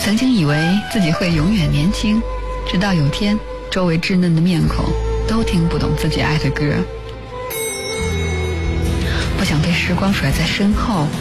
曾经以为自己会永远年轻，直到有天周围稚嫩的面孔都听不懂自己爱的歌。不想被时光甩在身后，